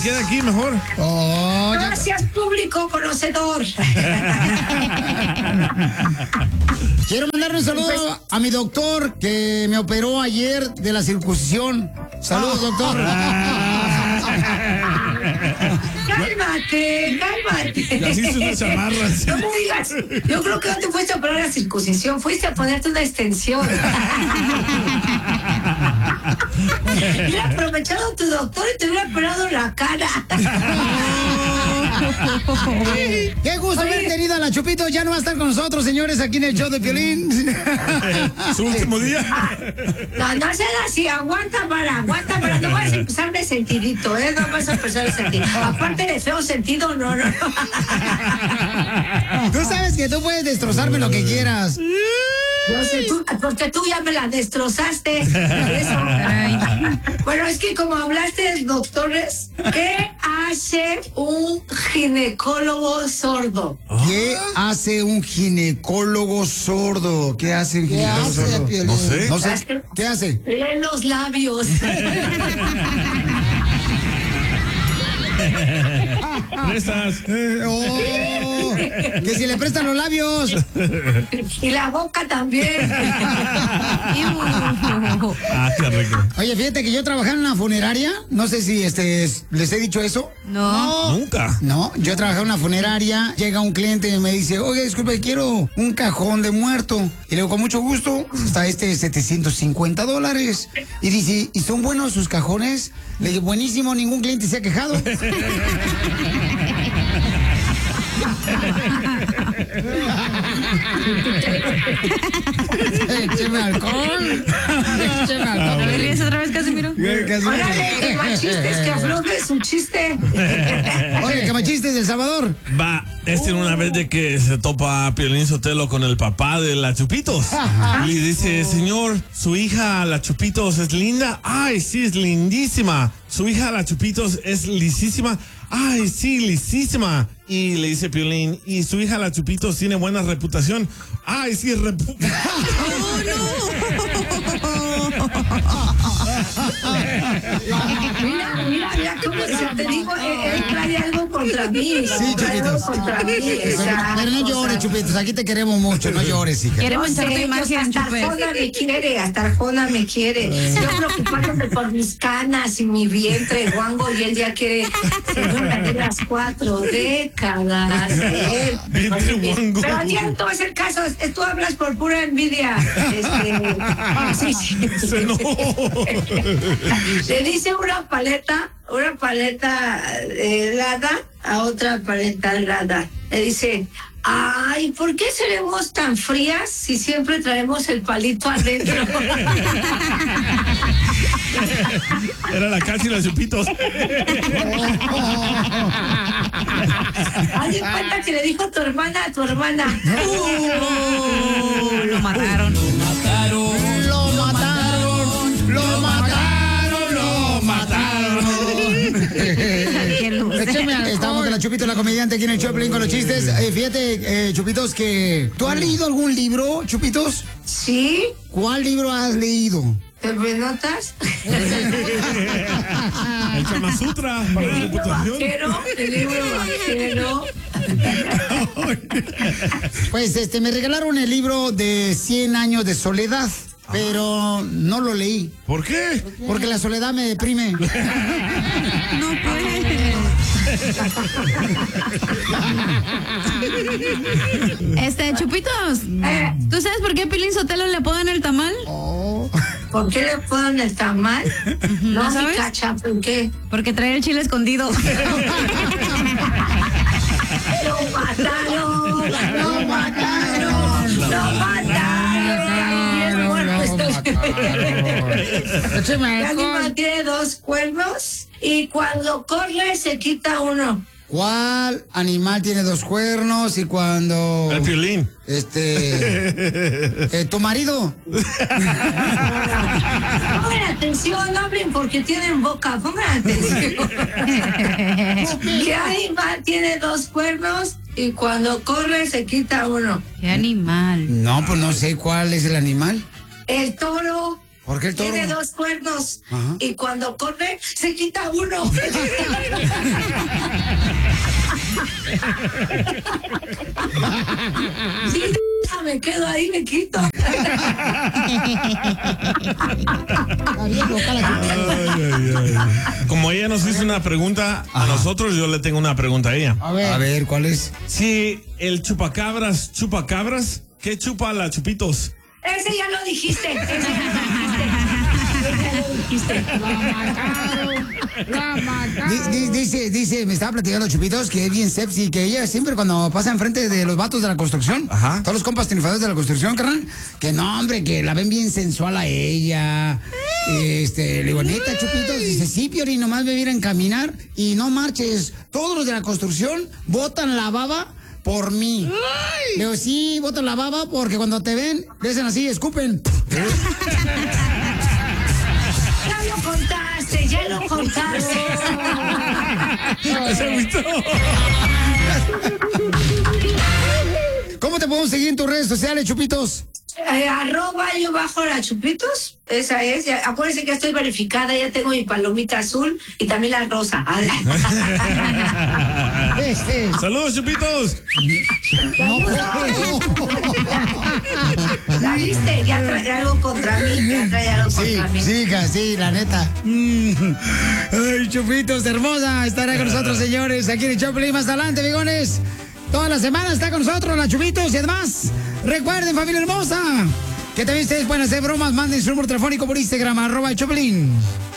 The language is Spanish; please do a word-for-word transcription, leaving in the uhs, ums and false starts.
quede aquí mejor. Oh, Gracias, público conocedor. Quiero mandarle un saludo a mi doctor que me operó ayer de la circuncisión. Saludos, doctor. Cálmate, cálmate. Le hiciste una chamarra. No me digas. Yo creo que no te fuiste a operar la circuncisión, fuiste a ponerte una extensión. Hubiera aprovechado tu doctor y te hubiera operado la cara. Qué gusto Oye. haber tenido a la Chupito. Ya no va a estar con nosotros, señores, aquí en el show de Piolín. Su último día. No, no seas así, aguanta para, aguanta para, no vas a empezar de sentidito, ¿eh? No vas a empezar de sentido. Aparte de feo sentido, no, no. Tú sabes que tú puedes destrozarme lo que quieras. No sé, tú, porque tú ya me la destrozaste. Por eso. Ay. Bueno, es que como hablaste de doctores, ¿qué hace un ginecólogo sordo? ¿Qué hace un ginecólogo sordo? ¿Qué hace un ginecólogo hace, sordo? Piolín? No sé. No sé. ¿Qué hace? Lee los labios. Prestas. Eh, oh, que si le prestan los labios. Y la boca también. Ah, qué rico. Oye, fíjate que yo trabajaba en una funeraria. No sé si este les he dicho eso. No. Nunca. No, yo trabajaba en una funeraria. Llega un cliente y me dice, oye, disculpe, quiero un cajón de muerto. Y le digo, con mucho gusto, está este setecientos cincuenta dólares. Y dice, ¿y son buenos sus cajones? Le digo, buenísimo, ningún cliente se ha quejado. Écheme alcohol. Écheme alcohol. ¿Te ríes otra vez, Casimiro? Órale, el más chiste es que afloje su chiste. Oye, ¿qué machistes del Salvador? Va, este una vez de que se topa Piolín Sotelo con el papá de la Chupitos. Y le dice, señor, su hija la Chupitos es linda. Ay, sí, es lindísima. Su hija la Chupitos es lisísima. Ay, sí, lisísima. Y le dice Piolín, ¿y su hija la Chupitos tiene buena reputación? Ay, sí, repu... Mira, mira, mira cómo se te digo, él trae algo contra mí. Sí, trae algo Chupitos. contra mí. Pero, pero no llores, Chupitos, aquí te queremos mucho, no llores, hija. Queremos No echar tu sé, imagen, hasta Chupes. Arjona me quiere, hasta Arjona me quiere. Yo preocupándome por mis canas y mi vientre guango y él ya quiere señora de las cuatro décadas. Él. Vientre guango. Pero ya no es el caso, es- tú hablas por pura envidia. Este, ah, sí, sí, sí. Se enojó. Le dice una paleta, una paleta eh, helada a otra paleta helada. Le dice, ay, ¿por qué seremos tan frías si siempre traemos el palito adentro? Era la Casi y la Chupitos. Haz de cuenta que le dijo a tu hermana a tu hermana. Oh, lo mataron. Lo mataron, lo mataron, lo mataron. Qué luz. Écheme alcohol. Estamos con la Chupito, la comediante, aquí en el show de Piolín con los chistes. Eh, fíjate, eh, Chupitos, que... ¿Tú has leído algún libro, Chupitos? ¿Sí? ¿Cuál libro has leído? ¿Te me notas? El Kama Sutra. Para la El libro reputación. vaquero, el libro vaquero. Pues este, me regalaron el libro de cien años de soledad, pero no lo leí, ¿Por qué? porque la soledad me deprime. No puede. Este, Chupitos, Eh, ¿tú sabes por qué Piolín Sotelo le apodan el tamal? Oh. ¿Por qué le ponen el tamal? ¿No No, sabes? mi cacha, ¿por qué? Porque trae el chile escondido. ¡Lo mataron! ¡Lo mataron! ¡Lo mataron! Bien muerto estoy. Écheme El alcohol. animal tiene dos cuernos y cuando corre se quita uno. ¿Cuál animal tiene dos cuernos y cuando... El Piolín. Este... eh, ¿Tu marido? Pongan atención, hablen porque tienen boca. Pongan atención. ¿Qué animal tiene dos cuernos y cuando corre se quita uno? Qué animal. No, pues no sé cuál es el animal. El toro. ¿Por qué el toro? Tiene dos cuernos. Ajá. Y cuando corre, se quita uno. Sí, me quedo ahí, me quito. Ay, ay, ay. Como ella nos hizo una pregunta a nosotros, yo le tengo una pregunta a ella. A ver, a ver, ¿cuál es? Si el chupacabras chupa cabras, ¿qué chupa la Chupitos? Ese ya lo dijiste. Ese ya lo dijiste. Ese ya lo dijiste. Di- di- Dice, dice, me estaba platicando Chupitos que es bien sepsi, que ella siempre cuando pasa enfrente de los vatos de la construcción, Ajá. todos los compas triunfadores de la construcción, carnal, que no, hombre, que la ven bien sensual a ella. Este, le digo, neta, Chupitos, dice, sí, Piori, nomás me vienen a caminar y no marches. Todos los de la construcción botan la baba por mí. Le digo, sí, botan la baba porque cuando te ven, le hacen así, escupen. Ya lo contaste, ya lo contaste. Se agüitó. ¿Cómo te podemos seguir en tus redes sociales, Chupitos? Eh, arroba yo bajo la Chupitos. Esa es. Ya, acuérdense que estoy verificada. Ya tengo mi palomita azul y también la rosa. Este. Saludos, Chupitos. No, ¿La viste? Ya trae algo contra mí. Ya trae algo Sí, contra mí. sí, hija, sí, la neta. Mm. Ay, Chupitos, hermosa, estará con nosotros, señores, aquí en el Choplin. Más adelante, bigones. Toda la semana está con nosotros la Chupitos y además, recuerden, familia hermosa, que también ustedes pueden hacer bromas. Manden su número telefónico por Instagram, arroba el Choplin.